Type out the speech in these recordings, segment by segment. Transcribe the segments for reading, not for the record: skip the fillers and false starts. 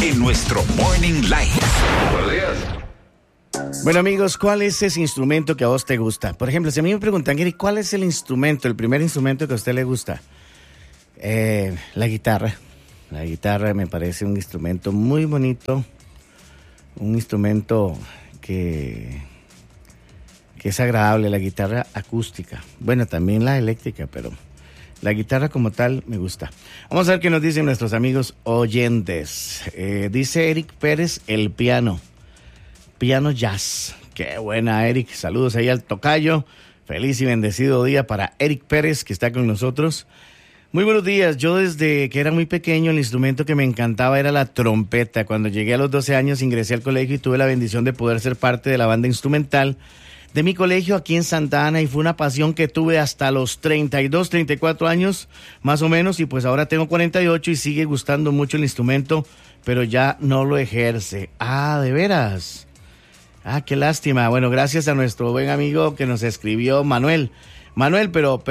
en nuestro Morning Light. Buenos días. Bueno, amigos, ¿cuál es ese instrumento que a vos te gusta? Por ejemplo, si a mí me preguntan, Eric, ¿cuál es el instrumento, el primer instrumento que a usted le gusta? La guitarra. La guitarra me parece un instrumento muy bonito, un instrumento que es agradable, la guitarra acústica. Bueno, también la eléctrica, pero la guitarra como tal me gusta. Vamos a ver qué nos dicen nuestros amigos oyentes. Dice Eric Pérez, el piano jazz. Qué buena, Eric. Saludos ahí al tocayo. Feliz y bendecido día para Eric Pérez, que está con nosotros. Muy buenos días. Yo desde que era muy pequeño, el instrumento que me encantaba era la trompeta. Cuando llegué a los 12 años ingresé al colegio y tuve la bendición de poder ser parte de la banda instrumental de mi colegio aquí en Santa Ana, y fue una pasión que tuve hasta los 32, 34 años más o menos, y pues ahora tengo 48 y sigue gustando mucho el instrumento, pero ya no lo ejerce. Ah, ¿de veras? Ah, qué lástima. Bueno, gracias a nuestro buen amigo que nos escribió, Manuel, pero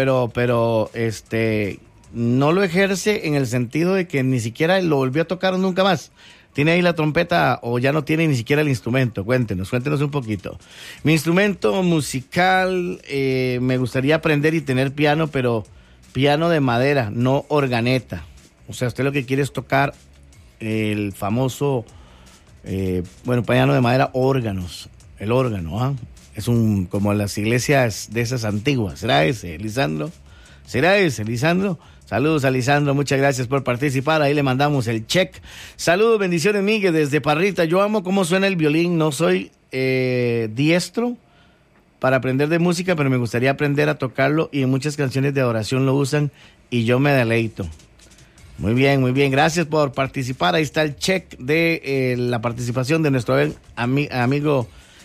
no lo ejerce en el sentido de que ni siquiera lo volvió a tocar nunca más. ¿Tiene ahí la trompeta o ya no tiene ni siquiera el instrumento? Cuéntenos un poquito. Mi instrumento musical, me gustaría aprender y tener piano, pero piano de madera, no organeta. O sea, usted lo que quiere es tocar el famoso, piano de madera, órganos. El órgano, ¿ah? Es como las iglesias de esas antiguas. ¿Será ese, Lisandro? Saludos a Lisandro, muchas gracias por participar, ahí le mandamos el check. Saludos, bendiciones, Miguel, desde Parrita. Yo amo cómo suena el violín, no soy diestro para aprender de música, pero me gustaría aprender a tocarlo, y en muchas canciones de adoración lo usan y yo me deleito. Muy bien, gracias por participar. Ahí está el check de la participación de nuestro buen amigo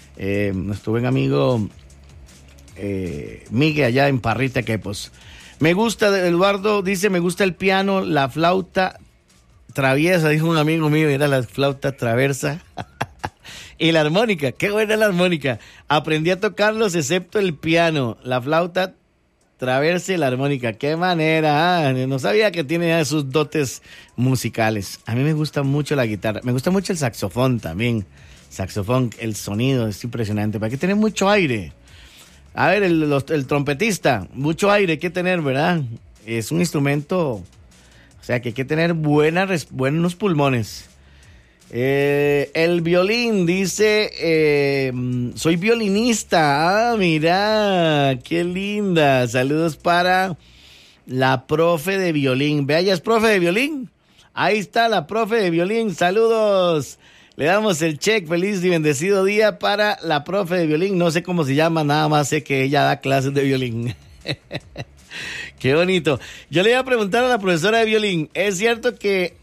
Miguel allá en Parrita, que pues... Me gusta, Eduardo dice, me gusta el piano, la flauta traviesa, dijo un amigo mío, era la flauta traversa. Y la armónica, qué buena la armónica. Aprendí a tocarlos excepto el piano, la flauta traversa y la armónica. Qué manera, no sabía que tiene sus dotes musicales. A mí me gusta mucho la guitarra, me gusta mucho el saxofón también. Saxofón, el sonido es impresionante, para que tener mucho aire. A ver, el trompetista, mucho aire hay que tener, ¿verdad? Es un instrumento, o sea, que hay que tener buenos pulmones. El violín, dice, soy violinista. Ah, mira, qué linda. Saludos para la profe de violín. Vea, ella es profe de violín. Ahí está la profe de violín, saludos. Le damos el check, feliz y bendecido día para la profe de violín. No sé cómo se llama, nada más sé que ella da clases de violín. Qué bonito. Yo le iba a preguntar a la profesora de violín, ¿es cierto que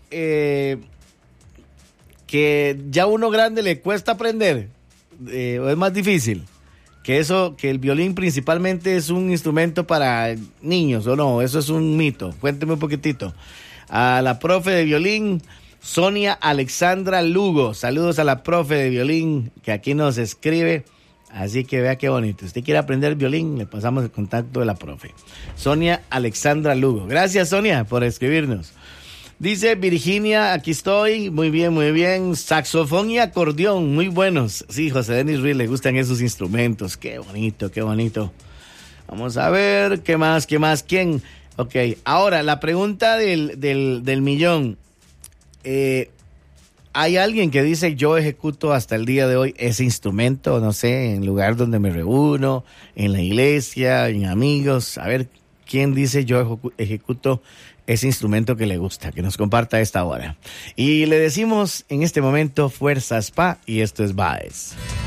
ya uno grande le cuesta aprender? ¿O es más difícil? Que el violín principalmente es un instrumento para niños, ¿o no? Eso es un mito. Cuénteme un poquitito. A la profe de violín, Sonia Alexandra Lugo. Saludos a la profe de violín que aquí nos escribe. Así que vea qué bonito. Si usted quiere aprender violín, le pasamos el contacto de la profe. Sonia Alexandra Lugo. Gracias, Sonia, por escribirnos. Dice Virginia, aquí estoy. Muy bien. Saxofón y acordeón, muy buenos. Sí, José Denis Ruiz, le gustan esos instrumentos. Qué bonito. Vamos a ver, ¿qué más? ¿Quién? Ok, ahora la pregunta del millón. Hay alguien que dice, yo ejecuto hasta el día de hoy ese instrumento, no sé, en el lugar donde me reúno, en la iglesia, en amigos. A ver, ¿quién dice yo ejecuto ese instrumento que le gusta? Que nos comparta a esta hora. Y le decimos en este momento, fuerzas pa, y esto es Baez.